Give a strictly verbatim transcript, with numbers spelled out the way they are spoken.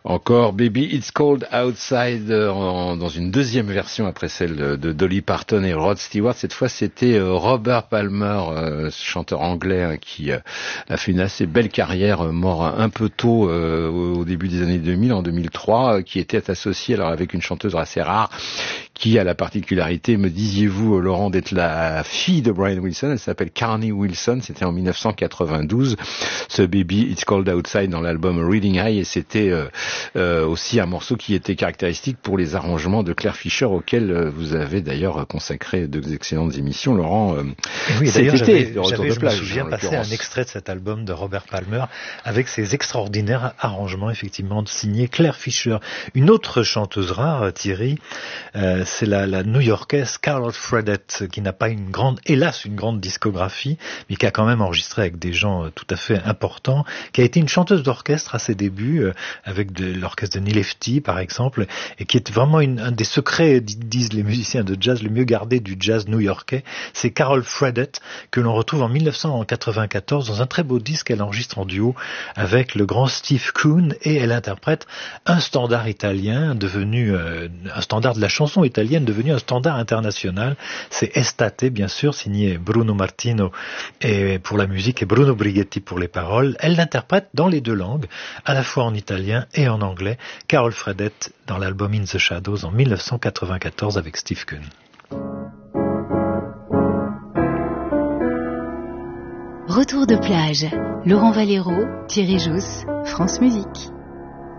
Encore Baby It's Cold Outside en, dans une deuxième version après celle de Dolly Parton et Rod Stewart. Cette fois, c'était Robert Palmer, euh, chanteur anglais hein, qui euh, a fait une assez belle carrière, mort un peu tôt euh, au début des années deux mille, en deux mille trois, euh, qui était associé alors avec une chanteuse assez rare qui a la particularité, me disiez-vous, Laurent, d'être la fille de Brian Wilson. Elle s'appelle Carney Wilson. C'était en dix-neuf cent quatre-vingt-douze. Ce Baby It's Cold Outside dans l'album Reading High, et c'était euh, euh, aussi un morceau qui était caractéristique pour les arrangements de Claire Fischer, auxquels euh, vous avez d'ailleurs consacré deux excellentes émissions, Laurent. Euh, oui, cet été, j'avais, de retour j'avais, de plage. Je me souviens passer un extrait de cet album de Robert Palmer avec ses extraordinaires arrangements, effectivement, signés Claire Fischer. Une autre chanteuse rare, Thierry, euh, c'est la, la new-yorkaise Carol Fredette, qui n'a pas une grande, hélas, une grande discographie, mais qui a quand même enregistré avec des gens tout à fait importants, qui a été une chanteuse d'orchestre à ses débuts, euh, avec de, l'orchestre de Neil Lefty, par exemple, et qui est vraiment une, un des secrets, disent les musiciens de jazz, le mieux gardé du jazz new-yorkais. C'est Carol Fredette, que l'on retrouve en dix-neuf cent quatre-vingt-quatorze dans un très beau disque qu'elle enregistre en duo avec le grand Steve Coon, et elle interprète un standard italien devenu, euh, un standard de la chanson italienne devenu un standard international. C'est Estate, bien sûr, signé Bruno Martino et pour la musique et Bruno Brighetti pour les paroles. Elle l'interprète dans les deux langues, à la fois en italien et en anglais. Carol Fredette dans l'album In the Shadows en dix-neuf cent quatre-vingt-quatorze avec Steve Coon. Retour de plage. Laurent Valero, Thierry Jousse, France Musique.